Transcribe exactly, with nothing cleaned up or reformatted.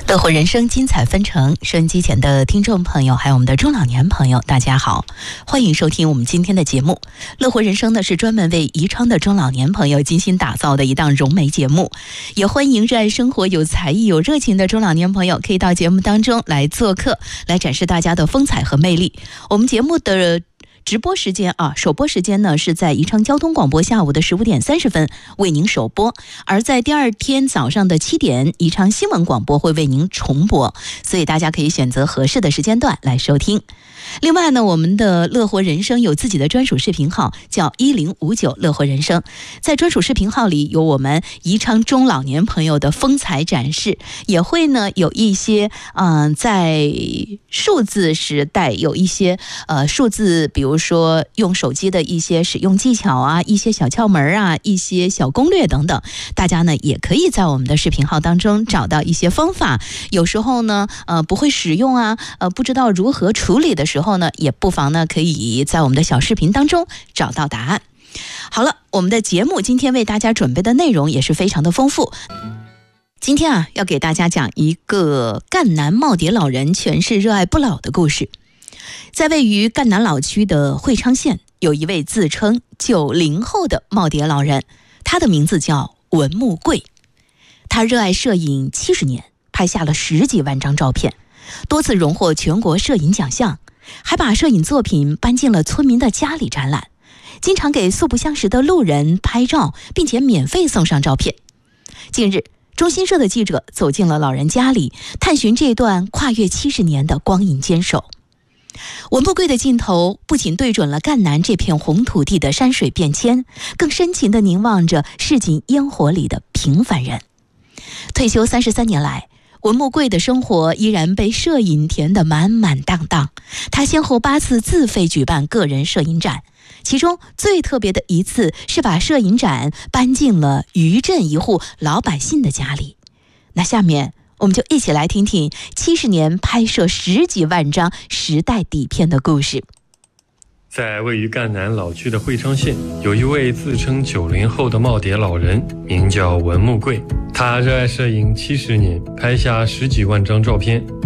乐活人生精彩纷呈，收音机前的听众朋友还有我们的中老年朋友大家好，欢迎收听我们今天的节目。乐活人生呢是专门为宜昌的中老年朋友精心打造的一档融媒节目，也欢迎热爱生活有才艺有热情的中老年朋友可以到节目当中来做客，来展示大家的风采和魅力。我们节目的直播时间啊，首播时间呢是在宜昌交通广播下午的十五点三十分为您首播，而在第二天早上的七点，宜昌新闻广播会为您重播，所以大家可以选择合适的时间段来收听。另外呢，我们的乐活人生有自己的专属视频号，叫一零五九乐活人生。在专属视频号里有我们宜昌中老年朋友的风采展示，也会呢有一些嗯、呃，在数字时代有一些呃数字，比如说用手机的一些使用技巧啊，一些小窍门啊，一些小攻略等等，大家呢也可以在我们的视频号当中找到一些方法。有时候呢呃不会使用啊，呃不知道如何处理的时候呢，也不妨呢可以在我们的小视频当中找到答案。好了，我们的节目今天为大家准备的内容也是非常的丰富。今天啊要给大家讲一个赣南耄耋老人诠释热爱不老的故事。在位于赣南老区的会昌县，有一位自称九零后的耄耋老人，他的名字叫文木贵。他热爱摄影七十年，拍下了十几万张照片，多次荣获全国摄影奖项，还把摄影作品搬进了村民的家里展览，经常给素不相识的路人拍照，并且免费送上照片。近日，中新社的记者走进了老人家里，探寻这段跨越七十年的光影坚守。文木贵的镜头不仅对准了赣南这片红土地的山水变迁，更深情地凝望着市井烟火里的平凡人。退休三十三年来，文木贵的生活依然被摄影填得满满当当。他先后八次自费举办个人摄影展，其中最特别的一次是把摄影展搬进了余镇一户老百姓的家里。那下面我们就一起来听听七十年拍摄十几万张时代底片的故事。 在位于赣南老区的会昌县，有一位自称九零后的耄耋老人，名叫文木贵。他热爱摄影七十年，拍下十几万张照片，